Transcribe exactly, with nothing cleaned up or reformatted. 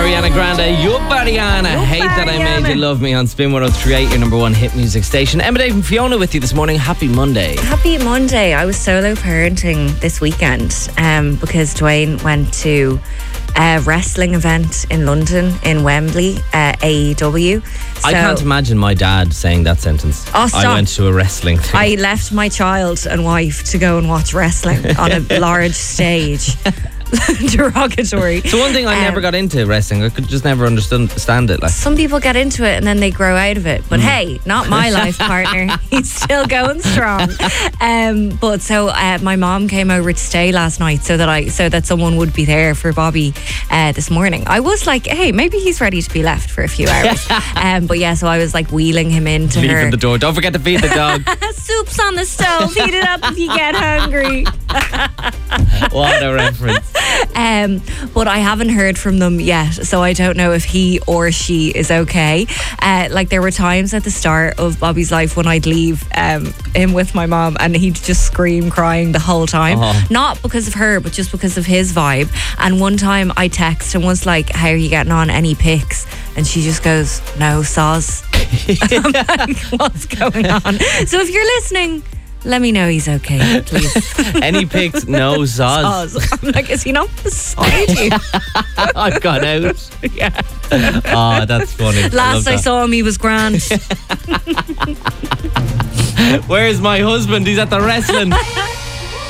Ariana Grande, Your Bariana. Your Hate that I made you Bariana. love me on Spin one oh three point eight, your number one hit music station. Emma, Dave and Fiona with you this morning. Happy Monday. Happy Monday. I was solo parenting this weekend um, because Dwayne went to a wrestling event in London, in Wembley, uh, A E W. So I can't imagine my dad saying that sentence. Oh, stop. I went to a wrestling thing. I left my child and wife to go and watch wrestling on a large stage. Derogatory. So one thing I Um, never got into wrestling. I could just never understand it. Like, Some people get into it and then they grow out of it. But hey, not my life partner. He's still going strong. Um, but so uh, my mom came over to stay last night so that I so that someone would be there for Bobby uh, this morning. I was like, hey, maybe he's ready to be left for a few hours. um, but yeah, so I was like wheeling him into leaving her. the door. Don't forget to feed the dog. Soup's on the stove. Heat it up if you get hungry. What a reference. Um, but I haven't heard from them yet, so I don't know if he or she is okay. Uh, like there were times at the start of Bobby's life when I'd leave um, him with my mom and he'd just scream crying the whole time. Uh-huh. Not because of her, but just because of his vibe. And one time I texted and was like, how are you getting on? Any pics? And she just goes, no, soz. I'm like, what's going on? So if you're listening, let me know he's okay, please. Any pics? No, Zaz. Soz. I'm like, is he not beside you? I've gone out. Yeah. Oh, that's funny. Last I, I, saw him, he was grand. Where's my husband? He's at the wrestling.